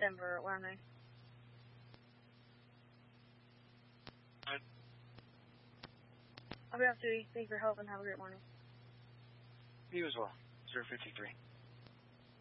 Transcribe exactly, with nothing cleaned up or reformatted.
Denver, Wyoming. Fine. I'll be off duty. Thank you for your help and have a great morning. You as well. zero fifty-three.